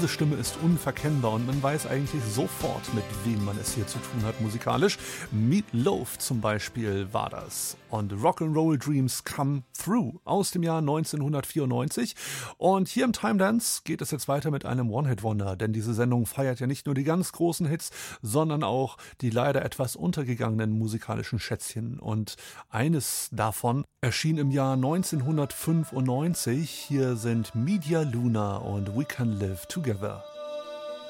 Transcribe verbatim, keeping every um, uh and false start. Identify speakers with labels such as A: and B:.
A: Diese Stimme ist unverkennbar und man weiß eigentlich sofort, mit wem man es hier zu tun hat musikalisch. Meat Loaf zum Beispiel war das. Und Rock'n'Roll Dreams Come Through aus dem Jahr neunzehnhundertvierundneunzig. Und hier im Time Dance geht es jetzt weiter mit einem One-Hit-Wonder, denn diese Sendung feiert ja nicht nur die ganz großen Hits, sondern auch die leider etwas untergegangenen musikalischen Schätzchen. Und eines davon erschien im Jahr neunzehnhundertfünfundneunzig. Hier sind Media Luna und We Can Live Together.